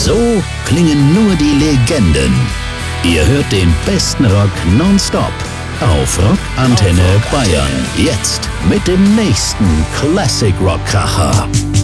So klingen nur die Legenden. Ihr hört den besten Rock nonstop auf Rockantenne Bayern. Jetzt mit dem nächsten Classic Rock Kracher.